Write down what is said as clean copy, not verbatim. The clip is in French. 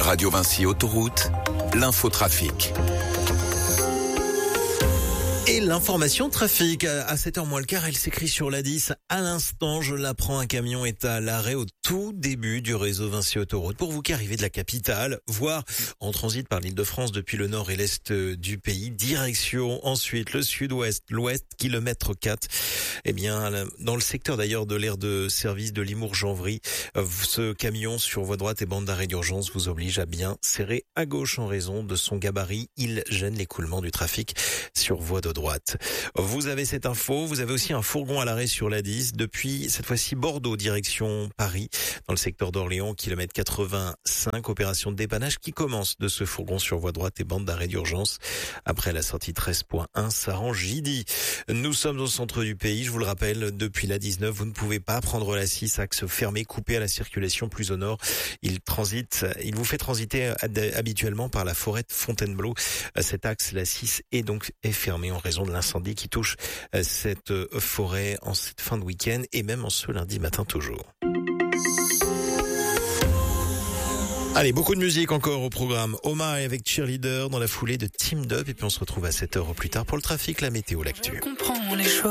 Radio Vinci Autoroute, l'infotrafic. Et l'information trafic, à 7h moins le quart, elle s'écrit sur la 10. À l'instant, je l'apprends, un camion est à l'arrêt au tout début du réseau Vinci Autoroute. Pour vous qui arrivez de la capitale, voire en transit par l'Île-de-France depuis le nord et l'est du pays, direction ensuite le sud-ouest, l'ouest, kilomètre 4. Eh bien, dans le secteur d'ailleurs de l'aire de service de Limours-Janvry, ce camion sur voie droite et bande d'arrêt d'urgence vous oblige à bien serrer à gauche en raison de son gabarit. Il gêne l'écoulement du trafic sur voie de droite. Vous avez cette info, vous avez aussi un fourgon à l'arrêt sur la 10 depuis cette fois-ci Bordeaux direction Paris dans le secteur d'Orléans, kilomètre 85, opération de dépannage qui commence de ce fourgon sur voie droite et bande d'arrêt d'urgence après la sortie 13.1 Saran-Gidy. Nous sommes au centre du pays, je vous le rappelle, depuis la 19, vous ne pouvez pas prendre la 6, axe fermé, coupé à la circulation plus au nord. Il vous fait transiter habituellement par la forêt de Fontainebleau. Cet axe, la 6, est fermé en raison de l'incendie qui touche cette forêt en cette fin de week-end et même en ce lundi matin toujours. Allez, beaucoup de musique encore au programme. Oma avec Cheerleader dans la foulée de Team Dub et puis on se retrouve à 7h plus tard pour le trafic, la météo, l'actu. Je comprends les choix.